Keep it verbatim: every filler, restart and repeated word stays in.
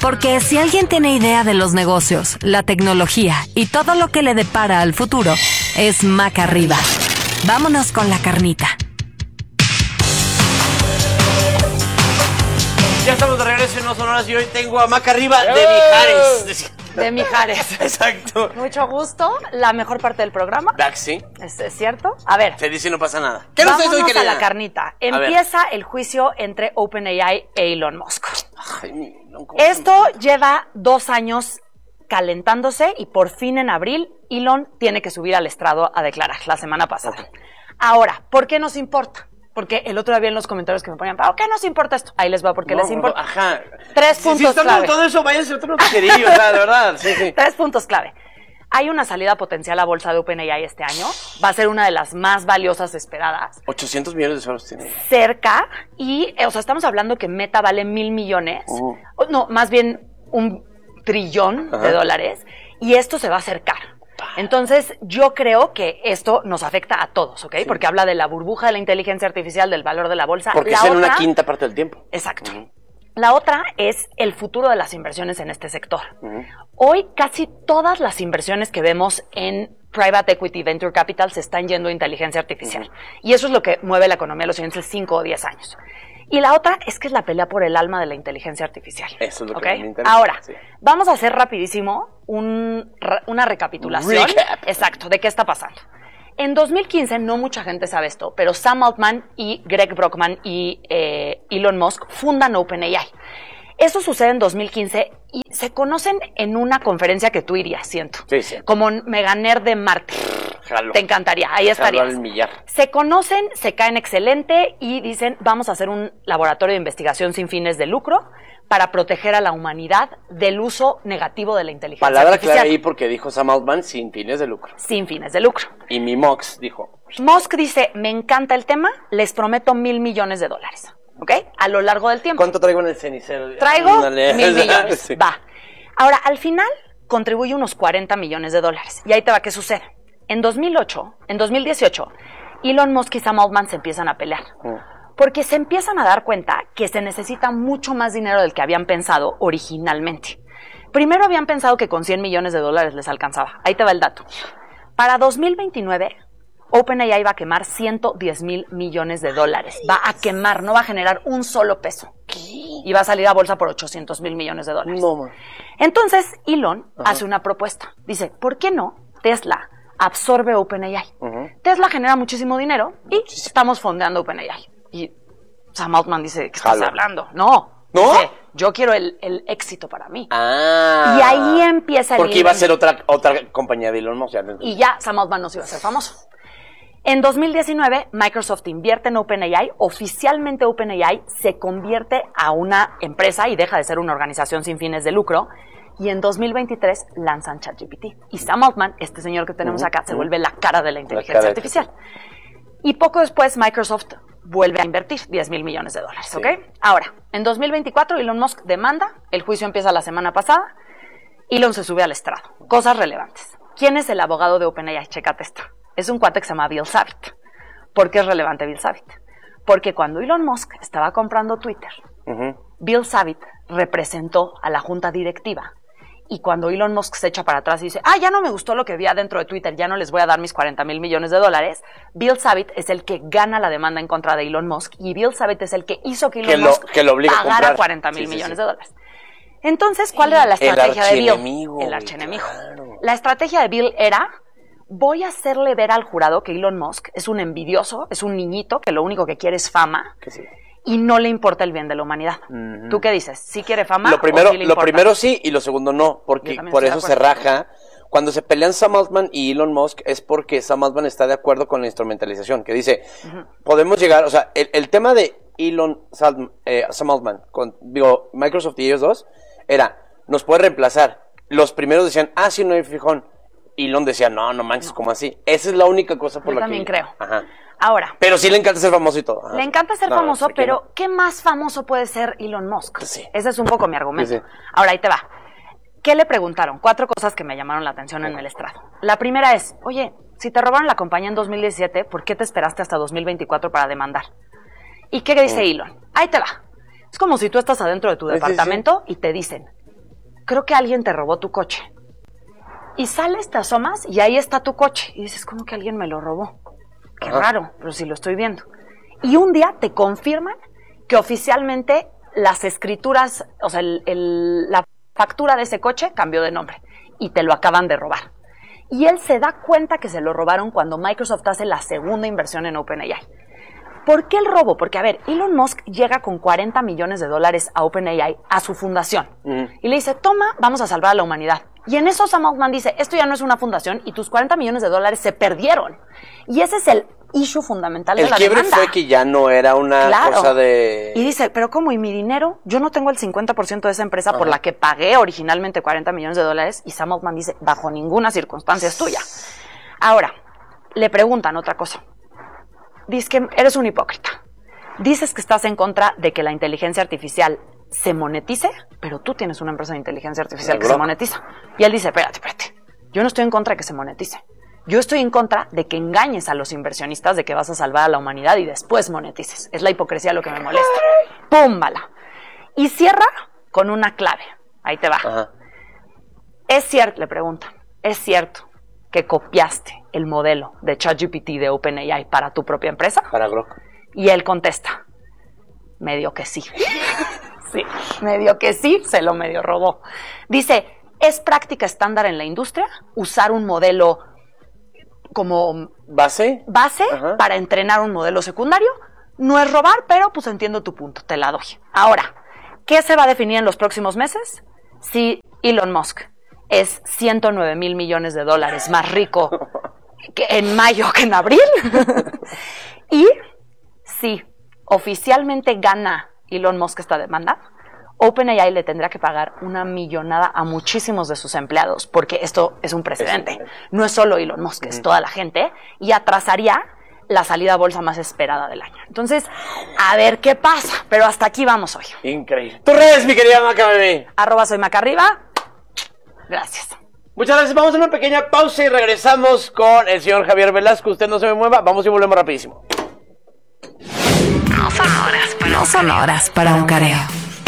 Porque si alguien tiene idea de los negocios, la tecnología y todo lo que le depara al futuro, es Maca Arriba. Vámonos con la carnita. Ya estamos de regreso en No Sonoras y hoy tengo a Maca Arriba de Mijares. De Mijares. Exacto. Mucho gusto. La mejor parte del programa. Daxi. ¿Es, es cierto? A ver. Se dice y no pasa nada. ¿Qué nos vámonos hoy, a la carnita. Empieza el juicio entre OpenAI e Elon Musk. Ay, mi, no, Esto lleva dos años calentándose y por fin en abril Elon tiene que subir al estrado a declarar la semana pasada. Okay. Ahora, ¿por qué nos importa? Porque el otro día vi en los comentarios que me ponían, ¿por qué nos importa esto? Ahí les va, porque no, les importa. Ajá. Tres puntos si, si clave. Si todo eso, váyanse a otro querido, o sea, de verdad. Sí, sí. Tres puntos clave. Hay una salida potencial a bolsa de OpenAI este año. Va a ser una de las más valiosas esperadas. ochocientos millones de dólares tiene. Cerca. Y, o sea, estamos hablando que Meta vale mil millones. Uh. No, más bien un trillón Ajá. de dólares. Y esto se va a acercar. Entonces, yo creo que esto nos afecta a todos, ¿ok? Sí. Porque habla de la burbuja de la inteligencia artificial, del valor de la bolsa. Porque la es en otra, una quinta parte del tiempo. Exacto. Uh-huh. La otra es el futuro de las inversiones en este sector. Uh-huh. Hoy casi todas las inversiones que vemos en Private Equity Venture Capital se están yendo a inteligencia artificial. Uh-huh. Y eso es lo que mueve la economía los siguientes cinco o diez años. Y la otra es que es la pelea por el alma de la inteligencia artificial. Eso es lo ¿okay? que me interesa. Ahora, sí. vamos a hacer rapidísimo un, una recapitulación. Recap. Exacto, de qué está pasando. En dos mil quince, no mucha gente sabe esto, pero Sam Altman y Greg Brockman y eh, Elon Musk fundan OpenAI. Eso sucede en dos mil quince y se conocen en una conferencia que tú irías, siento. Sí, sí. Como Mega Nerd de Marte. Jalo. Te encantaría, ahí estarías. Al millar. Se conocen, se caen excelente y dicen, vamos a hacer un laboratorio de investigación sin fines de lucro para proteger a la humanidad del uso negativo de la inteligencia Palabra artificial. Palabra clave ahí porque dijo Sam Altman sin fines de lucro. Sin fines de lucro. Y mi Mox dijo. Musk dice, me encanta el tema, les prometo mil millones de dólares. ¿Ok? A lo largo del tiempo. ¿Cuánto traigo en el cenicero? Traigo Dale. mil millones. Sí. Va. Ahora, al final, contribuye unos cuarenta millones de dólares. Y ahí te va, ¿qué sucede? En dos mil ocho, en dos mil dieciocho, Elon Musk y Sam Altman se empiezan a pelear. Mm. Porque se empiezan a dar cuenta que se necesita mucho más dinero del que habían pensado originalmente. Primero habían pensado que con cien millones de dólares les alcanzaba. Ahí te va el dato. Para dos mil veintinueve, OpenAI va a quemar ciento diez mil millones de dólares. Va a quemar, no va a generar un solo peso. ¿Qué? Y va a salir a bolsa por ochocientos mil millones de dólares. No, man. Entonces, Elon Ajá. hace una propuesta. Dice, ¿por qué no Tesla absorbe OpenAI? Uh-huh. Tesla genera muchísimo dinero y muchísimo. Estamos fondeando OpenAI. Y Sam Altman dice, ¿qué estás hablando? No. ¿No? Dice, yo quiero el, el éxito para mí. Ah. Y ahí empieza el... Porque iba a ser otra, otra compañía de Elon Musk. Y ya Sam Altman no se iba a ser famoso. En dos mil diecinueve, Microsoft invierte en OpenAI. Oficialmente OpenAI se convierte a una empresa y deja de ser una organización sin fines de lucro. Y en dos mil veintitrés lanzan ChatGPT. Y Sam Altman, este señor que tenemos acá, uh-huh. se vuelve la cara de la inteligencia artificial. Y poco después Microsoft vuelve a invertir diez mil millones de dólares, sí. ¿ok? Ahora, en dos mil veinticuatro Elon Musk demanda, el juicio empieza la semana pasada, Elon se sube al estrado. Cosas relevantes. ¿Quién es el abogado de OpenAI? Chécate esto. Es un cuate que se llama Bill Savit. ¿Por qué es relevante Bill Savit? Porque cuando Elon Musk estaba comprando Twitter, uh-huh. Bill Savit representó a la junta directiva. Y cuando Elon Musk se echa para atrás y dice, ah, ya no me gustó lo que vi adentro de Twitter, ya no les voy a dar mis cuarenta mil millones de dólares, Bill Savit es el que gana la demanda en contra de Elon Musk y Bill Savit es el que hizo que Elon que lo, Musk que lo pagara cuarenta mil sí, millones sí, sí. de dólares. Entonces, ¿cuál era la estrategia de Bill? El archienemigo. Claro. La estrategia de Bill era, voy a hacerle ver al jurado que Elon Musk es un envidioso, es un niñito que lo único que quiere es fama. Que sí. Y no le importa el bien de la humanidad. Uh-huh. ¿Tú qué dices? ¿Sí quiere fama lo primero, o sí le importa? Lo primero sí y lo segundo no, porque por eso se raja. Cuando se pelean Sam Altman y Elon Musk es porque Sam Altman está de acuerdo con la instrumentalización, que dice, uh-huh. podemos llegar, o sea, el, el tema de Elon, Sam, eh, Sam Altman, con, digo, Microsoft y ellos dos, era, nos puede reemplazar. Los primeros decían, ah, sí, no hay fijón. Elon decía, no, no manches, no. ¿cómo así? Esa es la única cosa por Yo la que... que... Yo también creo. Ajá. Ahora. Pero sí le encanta ser famoso y todo. Ajá. Le encanta ser no, famoso, no, pero no. ¿qué más famoso puede ser Elon Musk? Sí. Ese es un poco mi argumento. Sí, sí. Ahora, ahí te va. ¿Qué le preguntaron? Cuatro cosas que me llamaron la atención en el estrado. La primera es, oye, si te robaron la compañía en dos mil diecisiete, ¿por qué te esperaste hasta dos mil veinticuatro para demandar? ¿Y qué dice mm. Elon? Ahí te va. Es como si tú estás adentro de tu departamento sí, sí, sí. y te dicen, creo que alguien te robó tu coche. Y sales, te asomas y ahí está tu coche. Y dices, ¿cómo que alguien me lo robó? Qué Ajá. raro, pero sí lo estoy viendo. Y un día te confirman que oficialmente las escrituras, o sea, el, el, la factura de ese coche cambió de nombre y te lo acaban de robar. Y él se da cuenta que se lo robaron cuando Microsoft hace la segunda inversión en OpenAI. ¿Por qué el robo? Porque, a ver, Elon Musk llega con cuarenta millones de dólares a OpenAI, a su fundación, mm. y le dice, toma, vamos a salvar a la humanidad. Y en eso Sam Altman dice, esto ya no es una fundación y tus cuarenta millones de dólares se perdieron. Y ese es el issue fundamental de la demanda. El quiebre fue que ya no era una claro. cosa de... Y dice, pero ¿cómo? ¿Y mi dinero? Yo no tengo el cincuenta por ciento de esa empresa Ajá. por la que pagué originalmente cuarenta millones de dólares. Y Sam Altman dice, bajo ninguna circunstancia es tuya. Ahora, le preguntan otra cosa. Dices que eres un hipócrita. Dices que estás en contra de que la inteligencia artificial se monetice, pero tú tienes una empresa de inteligencia artificial que se monetiza. Y él dice, espérate, espérate. Yo no estoy en contra de que se monetice. Yo estoy en contra de que engañes a los inversionistas de que vas a salvar a la humanidad y después monetices. Es la hipocresía lo que me molesta. ¡Púmbala! Y cierra con una clave. Ahí te va. Ajá. Es cierto, le pregunta, ¿es cierto que copiaste el modelo de ChatGPT de OpenAI para tu propia empresa? Para Grok. Y él contesta, medio que sí. Sí, medio que sí, se lo medio robó. Dice, ¿es práctica estándar en la industria usar un modelo como base, base para entrenar un modelo secundario? No es robar, pero pues entiendo tu punto, te la doy. Ahora, ¿qué se va a definir en los próximos meses? Si Elon Musk es ciento nueve mil millones de dólares más rico que en mayo que en abril. Y si oficialmente gana Elon Musk esta demanda, OpenAI le tendrá que pagar una millonada a muchísimos de sus empleados, porque esto es un precedente. No es solo Elon Musk, es toda la gente, y atrasaría la salida a bolsa más esperada del año. Entonces, a ver qué pasa, pero hasta aquí vamos hoy. Increíble. Tus redes, mi querida Maca Bebé. Arroba soy Maca Arriba. Gracias. Muchas gracias. Vamos a una pequeña pausa y regresamos con el señor Javier Velasco. Usted no se me mueva. Vamos y volvemos rapidísimo. No son horas para, no son horas para un careo.